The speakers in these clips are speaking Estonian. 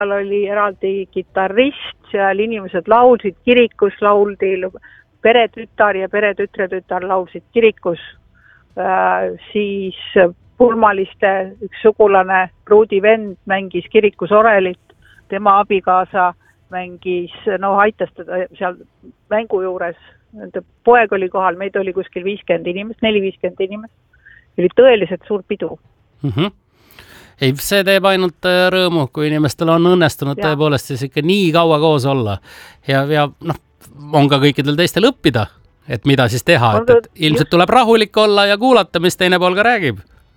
oli eraldi kitarrist, seal inimesed laulsid, kirikus lauldi, peretütar ja peretütretütar laulsid kirikus, siis pulmaliste üks sugulane, pruudivend mängis kirikus orelit, tema abikaasa mängis, aitas teda seal mängu juures, poeg oli kohal, meid oli kuskil 50 inimest, 4-50 inimest, oli tõeliselt suur pidu. Ei, see teeb ainult rõõmu, kui inimestel on õnnestunud tõepoolest siis ikka nii kaua koos olla ja on ka kõikidel teistel õppida, et mida siis teha, et ilmselt tuleb rahulik olla ja kuulata, mis teine pool ka räägib.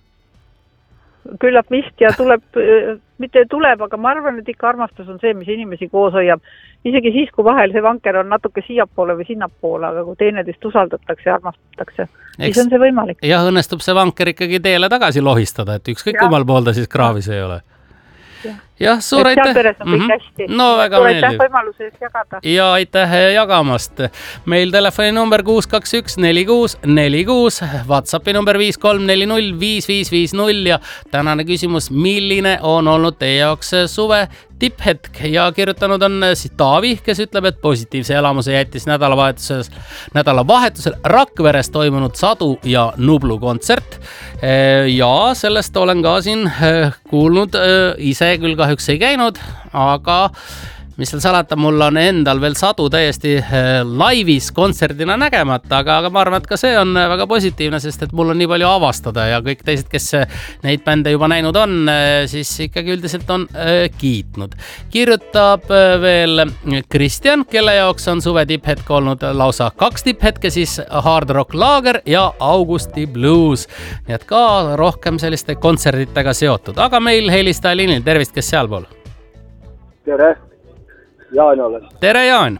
Küllap vist ja mitte tuleb, aga ma arvan, et ikka armastus on see, mis inimesi koos hoiab. Isegi siis, kui vahel see vanker on natuke siiapoole või sinnapoole, aga kui teineteist usaldatakse ja armastatakse, siis on see võimalik. Jah, õnnestub see vanker ikkagi teele tagasi lohistada, et ükskõik kummal pool ta siis kraavis ei ole. Jah, suur aitäh. Seal peres on kõik hästi. No väga meeldiv. Aitäh võimaluse eest jagada. Ja aitäh jagamast. Meil telefoni number 621 4646, WhatsAppi number 5340 5550 ja tänane küsimus, milline on olnud teie jaoks suve tipphetk ja kirjutanud on siis Taavi, kes ütleb, et positiivse elamuse jättis nädalavahetusel Rakveres toimunud Sadu ja Nublu kontsert ja sellest olen ka siin kuulnud, ise küll kahjuks ei käinud, aga mis seal salata, mul on endal veel Sadu täiesti laivis kontserdina nägemata, aga ma arvan, et ka see on väga positiivne, sest et mul on nii palju avastada ja kõik teised, kes neid bände juba näinud on, siis ikkagi üldiselt on kiitnud. Kirjutab veel Kristjan, kelle jaoks on suve tipphetk olnud lausa 2 tipphetke, siis Hard Rock Lager ja Augusti Blues. Nii et ka rohkem selliste kontserditega seotud, aga meil helistaja liinil, tervist, kes sealpool? Tere! Jaan olen. Tere, Jaan!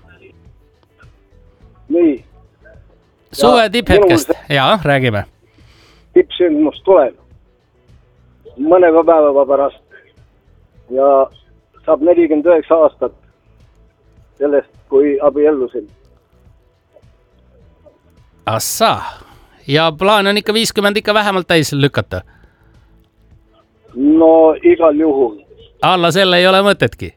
Nii. Suve tipphetkest. Jaa, räägime. Tippsündmus tuleb mõne päeva pärast ja saab 49 aastat sellest, kui abiellusin. Assa. Ja plaan on ikka 50 ikka vähemalt täis lükata? No igal juhul. Alla selle ei ole mõtetki?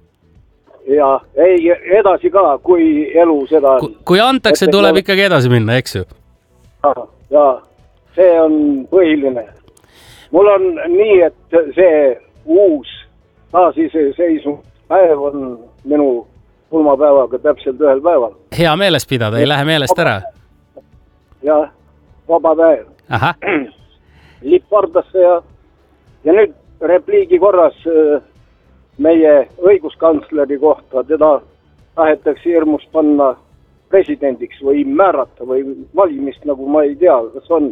Ja ei edasi ka, kui elu seda... Kui antakse, tuleb ikkagi edasi minna, eks ju? Ja, see on põhiline. Mul on nii, et see uus taasiseseisvupäev on minu pulmapäevaga täpselt ühel päeval. Hea meeles pidada, ei lähe meelest ära? Ja, vaba päev. Aha. Lipp pardasse ja nüüd repliigi korras... meie õiguskantsleri kohta, teda tahetakse hirmus panna presidendiks või määrata või valimist, nagu ma ei tea, kas on.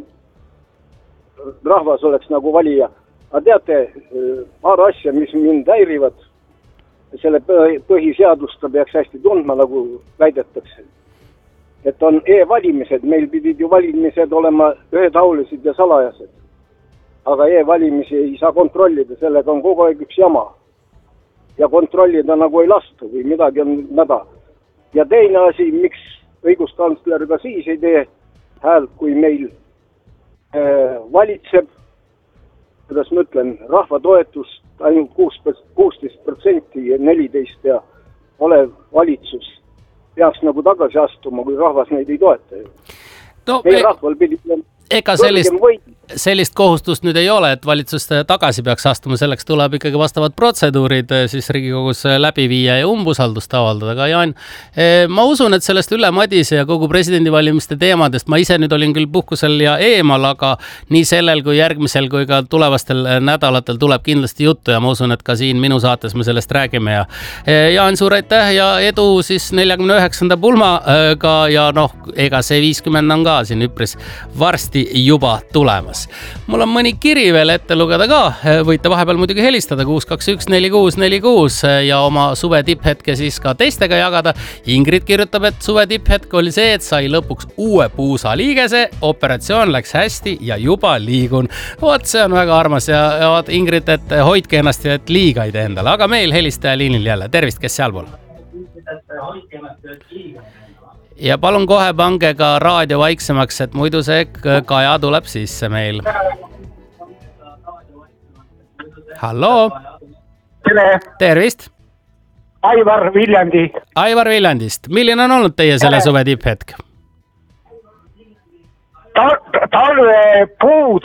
Rahvas oleks nagu valija. Aga teate, paar asja, mis mind häirivad, selle põhiseadust peaks hästi tundma, nagu väidetakse. Et on e-valimised, meil pidid ju valimised olema ühetaolised ja salajased. Aga e-valimisi ei saa kontrollida, sellega on kogu aeg üks jama. Ja kontrollida nagu ei lastu või midagi on mäda. Ja teine asi, miks õiguskantsler ka siis ei tee häält, kui meil valitseb, kuidas ma ütlen, rahva toetust ainult 16% ja 14% ja olev valitsus peaks nagu tagasi astuma, kui rahvas neid ei toeta. No, meie rahval pidi... Ega sellist kohustust nüüd ei ole, et valitsus tagasi peaks astuma, selleks tuleb ikkagi vastavad protseduurid siis Riigikogus läbi viia ja umbusaldust avaldada. Aga Jaan, ma usun, et sellest Ülle Madise ja kogu presidendivalimiste teemadest, ma ise nüüd olin küll puhkusel ja eemal, aga nii sellel kui järgmisel kui ka tulevastel nädalatel tuleb kindlasti juttu ja ma usun, et ka siin minu saates me sellest räägime. Ja Jaan, suur aitäh ja edu siis 49. pulmaga ja ega see 50 on ka siin üpris varsti juba tulemas. Mul on mõni kiri veel ette lugeda ka, võite vahepeal muidugi helistada 621 4646 ja oma suve tipphetke siis ka teistega jagada. Ingrid kirjutab, et suve tipphetk oli see, et sai lõpuks uue puusa liigese, operatsioon läks hästi ja juba liigun. Vot see on väga armas ja Ingrid, et hoidke ennast ja et liiga ei tee endale, aga meil helistaja liinil jälle. Tervist, kes sealpool? Ja palun kohe pange ka raadio vaiksemaks, et muidu see Kaja tuleb sisse meil. Halloo? tervist! Aivar Viljandi. Aivar Viljandist. Milline on olnud teie selle suve tipphetk? Talvepuud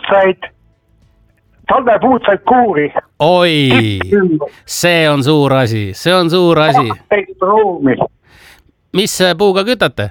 said kuuri. Oi, see on suur asi. Mis puuga kütate?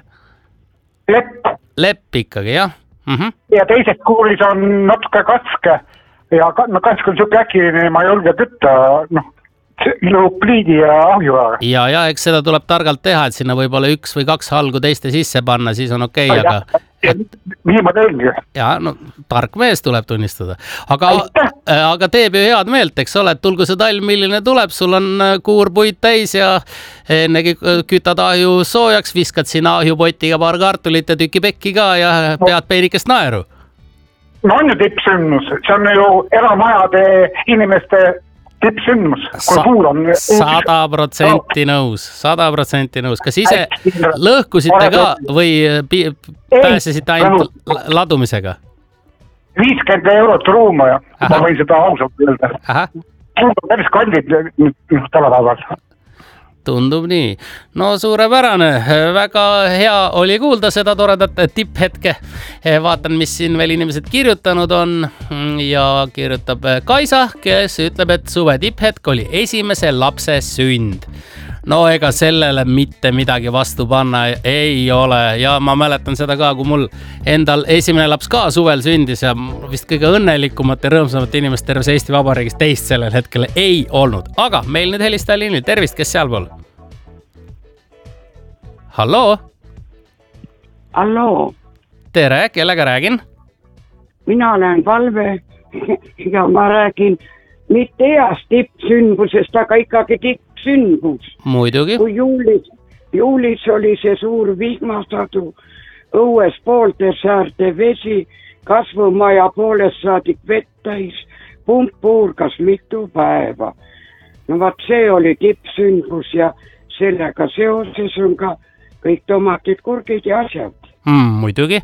Lepp ikkagi, jah. Ja teises kuuris on natuke kaske. Ja kask on siuke äkiline, ma ei julge kütta, pliidi ja ahjuaga. Ja eks seda tuleb targalt teha, et sinna võib-olla 1 või 2 halgu teiste sisse panna, siis on okei, aga... Nii ma teengi. Ja, tark mees tuleb tunnistada. Aga teeb ju head meelt, eks ole, et tulgu see talv, milline tuleb, sul on kuur puid täis ja ennegi kütad ahju soojaks, viskad sinna ahjupotiga paar kartulit ja tüki pekki ka ja pead peenikest naeru. No on ju tippsündmus, see on ju eramajade inimeste tippsündmus, kui puur on... 100% nõus. Kas ise lõhkusite ka või pääsesite ainult ladumisega? 50 eurot ruuma ja ma võin seda ausalt öelda. Tundub päris kandid tänapäeval. Tundub nii. No suurepärane, väga hea oli kuulda seda toredat tipphetke. Vaatan, mis siin veel inimesed kirjutanud on ja kirjutab Kaisa, kes ütleb, et suve tipphetk oli esimese lapse sünd. No ega sellele mitte midagi vastu panna ei ole ja ma mäletan seda ka, kui mul endal esimene laps ka suvel sündis ja vist kõige õnnelikumate rõõmsamate inimest terves Eesti Vabariigis teist sellel hetkel ei olnud. Aga meil nüüd helistaja liinil, tervist, kes seal pool? Halloo? Halloo. Tere, kellega räägin? Mina olen Valve ja ma räägin mitte heast tippsündmusest, aga ikkagi tippsündmus. Muidugi. Kui juulis oli see suur vihmasadu, õues poolte säärde vesi, kasvumaja poolest saadik vett täis, pump puurgas mitu päeva. No vaat see oli tippsündmus ja sellega seoses on ka kõik tomatid, kurgid ja asjad. Muidugi.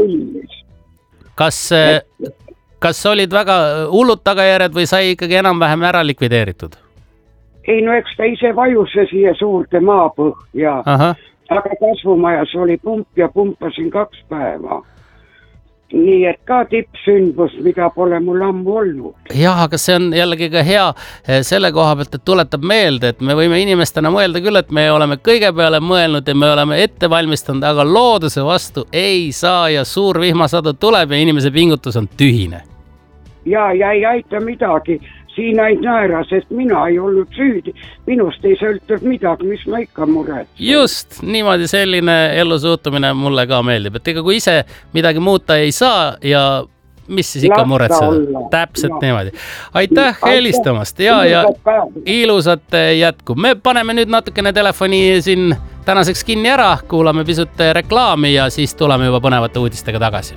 Kas olid väga hullud tagajärjed või sai ikkagi enam-vähem ära likvideeritud? Ei, no eks ta ise vajuse siia suurde maapõhja. Aga kasvumajas oli pump ja pumpasin 2 päeva. Nii et ka tippsündmus, mida pole mul ammu olnud. Jah, aga see on jällegi ka hea selle koha pealt, et tuletab meelde, et me võime inimestena mõelda küll, et me oleme kõige peale mõelnud ja me oleme ette valmistanud, aga looduse vastu ei saa ja suur vihmasadu tuleb ja inimese pingutus on tühine. Ja ei aita midagi. Siin ainult naera, sest mina ei olnud süüdi. Minust ei sõltud midagi, mis ma ikka muretsen. Just, niimoodi selline ellusuhtumine mulle ka meeldib. Et ega kui ise midagi muuta ei saa ja mis siis ikka muretseda. Täpselt niimoodi. Aitäh helistamast ja ilusat jätku. Me paneme nüüd natukene telefoni siin tänaseks kinni ära, kuulame pisut reklaami ja siis tuleme juba põnevate uudistega tagasi.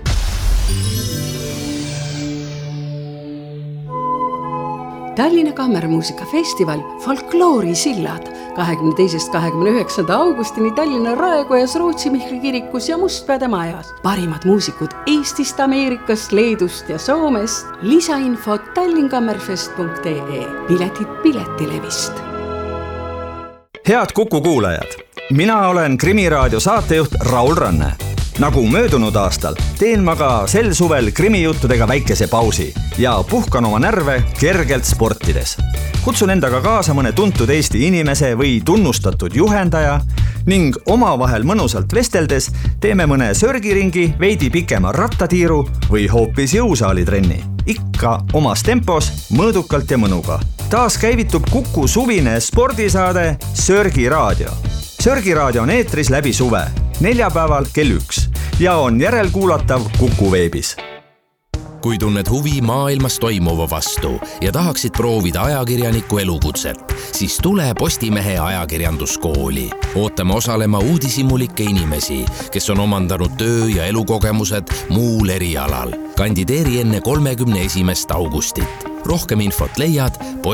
Tallinna Kammermuusikafestival Folkloori sillad 22.–29. augustini Tallinna Raekojas, Rootsi Mihkli kirikus ja Mustpeade majas. Parimad muusikud Eestist, Ameerikast, Leedust ja Soomest. Lisainfot tallinkammerfest.ee. Piletid Piletilevist. Head Kuku kuulajad, mina olen Krimiraadio saatejuht Raul Ranne. Nagu möödunud aastal teen ma ka sel suvel krimijuttudega väikese pausi ja puhkan oma närve kergelt sportides. Kutsun endaga kaasa mõne tuntud Eesti inimese või tunnustatud juhendaja ning omavahel mõnusalt vesteldes teeme mõne sörgiringi, veidi pikema rattatiiru või hoopis jõusaalitrenni. Ikka omas tempos, mõõdukalt ja mõnuga. Taas käivitub Kuku suvine spordisaade Sörgiraadio. Sörgiraadio on eetris läbi suve, neljapäeval kell 1 ja on järelkuulatav Kuku veebis. Kui tunned huvi maailmas toimuva vastu ja tahaksid proovida ajakirjaniku elukutset, siis tule Postimehe ajakirjanduskooli. Ootame osalema uudishimulikke inimesi, kes on omandanud töö- ja elukogemused muul erialal. Kandideeri enne 31. augustit. Rohkem infot leiad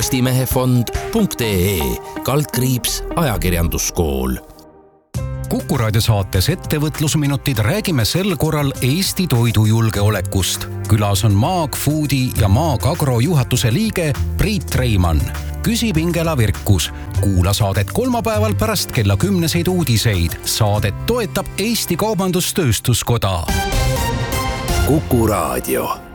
postimehefond.ee/ajakirjanduskool. Kuku Raadio saates ettevõtlusminutid räägime sel korral Eesti toidujulgeolekust. Külas on Maag Foodi ja Maag Agro juhatuse liige Priit Reimann. küsib Ingela Virkus. Kuula saadet kolmapäeval pärast kella 10 uudiseid. Saadet toetab Eesti Kaubandus-Tööstuskoda. Kuku Raadio.